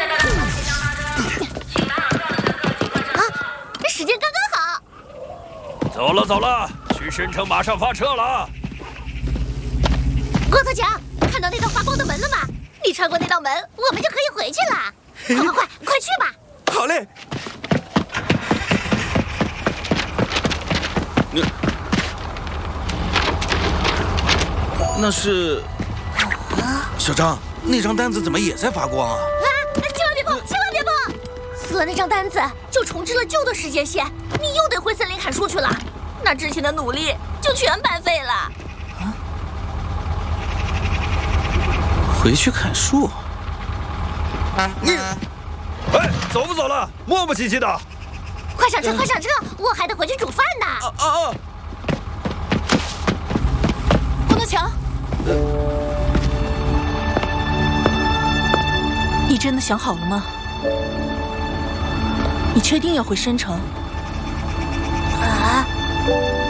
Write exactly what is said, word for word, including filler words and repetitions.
啊，这时间刚刚好。 走了走了，去申城马上发车了。 骆驼强，看到那道发光的门了吗？你穿过那道门，我们就可以回去了。快快快，快去吧！ 好嘞。那那是小张，那张单子怎么也在发光啊？ 啊！千万别碰，千万别碰！撕了那张单子，就重置了旧的时间线，你又得回森林砍树去了。那之前的努力就全白费了。啊！ 回去砍树？ 你，哎，走不走了？磨磨唧唧的。 快上车，快上车！我还得回去煮饭呢。 啊啊啊！ 骆驼强，你真的想好了吗？你确定要回申城？ 啊！